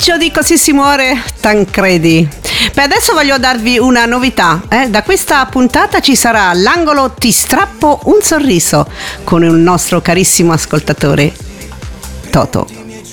peggio di Così si muore, Tancredi. Beh, adesso voglio darvi una novità. Da questa puntata ci sarà l'angolo Ti strappo un sorriso con il nostro carissimo ascoltatore Toto.